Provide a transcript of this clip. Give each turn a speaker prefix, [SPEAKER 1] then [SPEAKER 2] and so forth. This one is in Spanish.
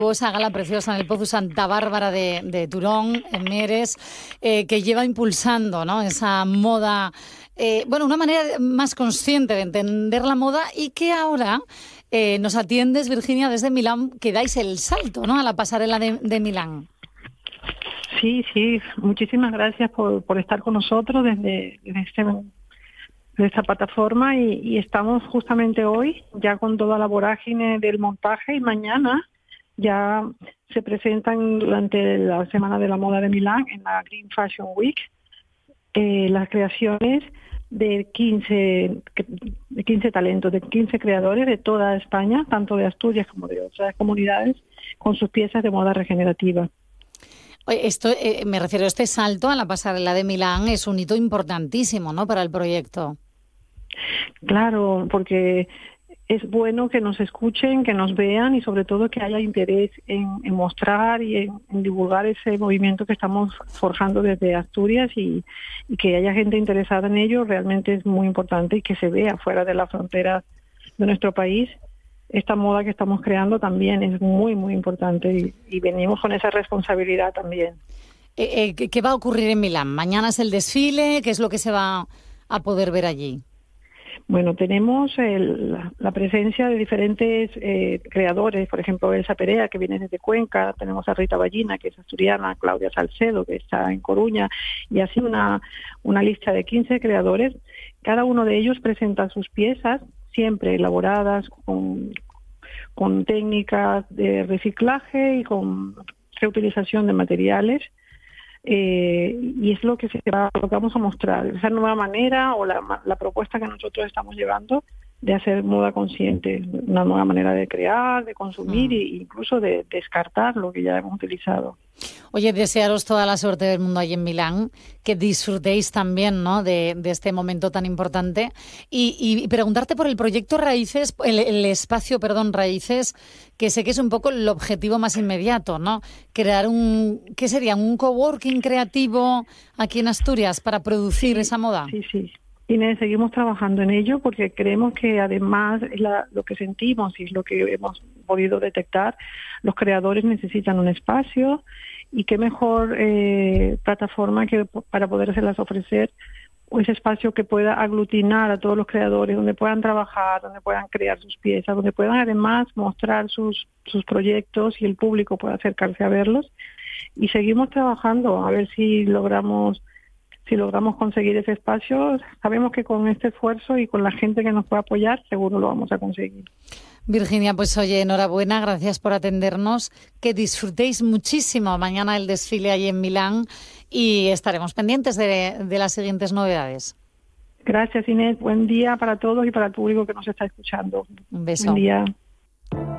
[SPEAKER 1] Esa gala preciosa en el Pozo Santa Bárbara de Turón, en Mieres, que lleva impulsando, ¿no?, esa moda, una manera más consciente de entender la moda, y que ahora nos atiendes, Virginia, desde Milán, que dais el salto, ¿no?, a la pasarela de Milán.
[SPEAKER 2] Sí, muchísimas gracias por estar con nosotros desde esta plataforma y estamos justamente hoy ya con toda la vorágine del montaje, y mañana ya se presentan durante la Semana de la Moda de Milán, en la Green Fashion Week, las creaciones de 15 talentos, de 15 creadores de toda España, tanto de Asturias como de otras comunidades, con sus piezas de moda regenerativa.
[SPEAKER 1] Esto, me refiero a este salto a la pasarela de Milán, es un hito importantísimo, ¿no?, para el proyecto.
[SPEAKER 2] Claro, porque es bueno que nos escuchen, que nos vean, y sobre todo que haya interés en mostrar y en divulgar ese movimiento que estamos forjando desde Asturias, y que haya gente interesada en ello. Realmente es muy importante, y que se vea fuera de las fronteras de nuestro país. Esta moda que estamos creando también es muy, muy importante, y venimos con esa responsabilidad también.
[SPEAKER 1] ¿Qué va a ocurrir en Milán? Mañana es el desfile, ¿qué es lo que se va a poder ver allí?
[SPEAKER 2] Bueno, tenemos la presencia de diferentes creadores, por ejemplo, Elsa Perea, que viene desde Cuenca, tenemos a Rita Ballina, que es asturiana, Claudia Salcedo, que está en Coruña, y así una lista de 15 creadores. Cada uno de ellos presenta sus piezas, siempre elaboradas con técnicas de reciclaje y con reutilización de materiales. Y es lo que vamos a mostrar, esa nueva manera, o la propuesta que nosotros estamos llevando de hacer moda consciente, una nueva manera de crear, de consumir e incluso de descartar lo que ya hemos utilizado.
[SPEAKER 1] Oye, desearos toda la suerte del mundo allí en Milán, que disfrutéis también, ¿no?, de este momento tan importante, y preguntarte por el proyecto Raíces, el espacio, Raíces, que sé que es un poco el objetivo más inmediato, ¿no? Crear ¿qué sería? ¿Un coworking creativo aquí en Asturias para producir esa moda?
[SPEAKER 2] Sí. Inés, seguimos trabajando en ello, porque creemos que además lo que sentimos y lo que hemos podido detectar, los creadores necesitan un espacio, y qué mejor plataforma que para podérselas ofrecer, ese espacio que pueda aglutinar a todos los creadores, donde puedan trabajar, donde puedan crear sus piezas, donde puedan además mostrar sus proyectos, y el público pueda acercarse a verlos. Y seguimos trabajando a ver si logramos conseguir ese espacio. Sabemos que con este esfuerzo y con la gente que nos pueda apoyar, seguro lo vamos a conseguir.
[SPEAKER 1] Virginia, pues oye, enhorabuena, gracias por atendernos, que disfrutéis muchísimo mañana el desfile allí en Milán, y estaremos pendientes de las siguientes novedades.
[SPEAKER 2] Gracias, Inés. Buen día para todos y para el público que nos está escuchando.
[SPEAKER 1] Un beso.
[SPEAKER 2] Buen día.